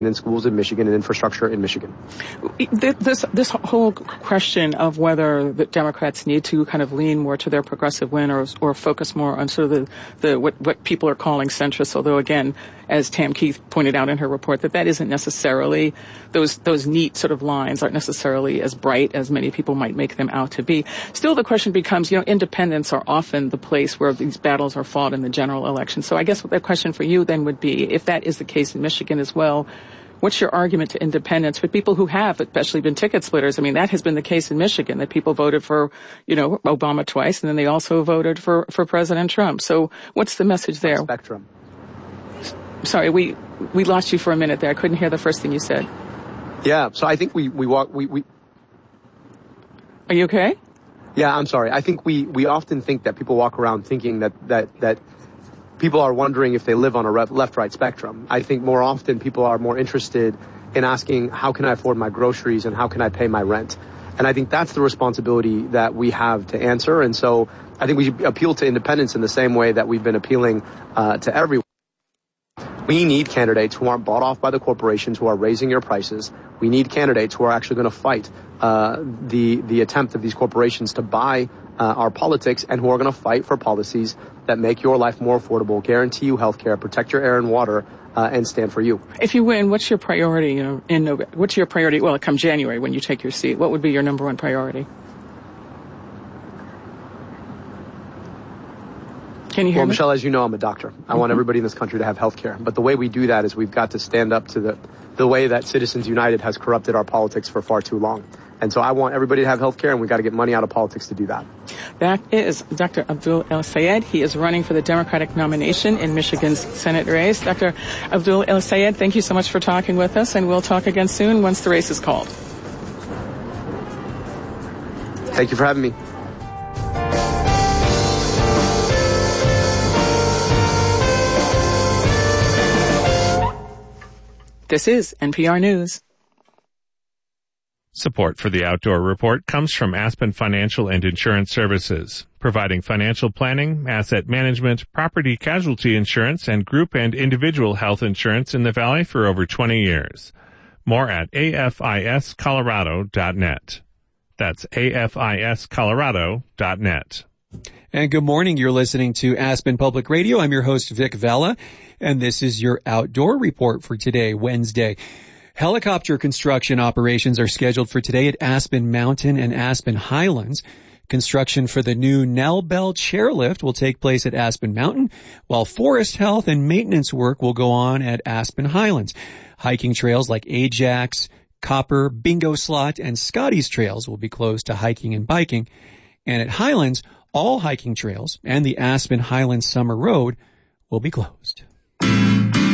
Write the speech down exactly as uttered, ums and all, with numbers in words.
in schools in Michigan and infrastructure in Michigan. This this whole question of whether the Democrats need to kind of lean more to their progressive win or or focus more on sort of the, the what, what people are calling centrist, although again, as Tam Keith pointed out in her report, that that isn't necessarily, those those neat sort of lines aren't necessarily as bright as many people might make them out to be. Still, the question becomes, you know, independents are often the place where these battles are fought in the general election. So I guess the question for you then would be, if that is the case in Michigan as well, what's your argument to independents for people who have especially been ticket splitters? I mean, that has been the case in Michigan, that people voted for, you know, Obama twice, and then they also voted for, for President Trump. So what's the message there? Spectrum. Sorry, we, we lost you for a minute there. I couldn't hear the first thing you said. Yeah, so I think we, we walk, we, we. Are you okay? Yeah, I'm sorry. I think we, we often think that people walk around thinking that, that, that people are wondering if they live on a left-right spectrum. I think more often people are more interested in asking, how can I afford my groceries and how can I pay my rent? And I think that's the responsibility that we have to answer. And so I think we should appeal to independents in the same way that we've been appealing uh, to everyone. We need candidates who aren't bought off by the corporations who are raising your prices. We need candidates who are actually going to fight uh, the the attempt of these corporations to buy uh, our politics, and who are going to fight for policies that make your life more affordable, guarantee you health care, protect your air and water, uh, and stand for you. If you win, what's your priority? You know, in November? What's your priority? Well, come January when you take your seat, what would be your number one priority? Can you hear well, me? Michelle, as you know, I'm a doctor. I mm-hmm. want everybody in this country to have health care. But the way we do that is we've got to stand up to the, the way that Citizens United has corrupted our politics for far too long. And so I want everybody to have health care, and we've got to get money out of politics to do that. That is Doctor Abdul El-Sayed. He is running for the Democratic nomination in Michigan's Senate race. Doctor Abdul El-Sayed, thank you so much for talking with us, and we'll talk again soon once the race is called. Thank you for having me. This is N P R News. Support for the Outdoor Report comes from Aspen Financial and Insurance Services, providing financial planning, asset management, property casualty insurance, and group and individual health insurance in the Valley for over twenty years. More at A F I S Colorado dot net. That's A F I S Colorado dot net. And good morning. You're listening to Aspen Public Radio. I'm your host, Vic Vella, and this is your Outdoor Report for today, Wednesday. Helicopter construction operations are scheduled for today at Aspen Mountain and Aspen Highlands. Construction for the new Nell Bell chairlift will take place at Aspen Mountain, while forest health and maintenance work will go on at Aspen Highlands. Hiking trails like Ajax, Copper, Bingo Slot, and Scotty's trails will be closed to hiking and biking. And at Highlands, all hiking trails and the Aspen Highlands Summer Road will be closed.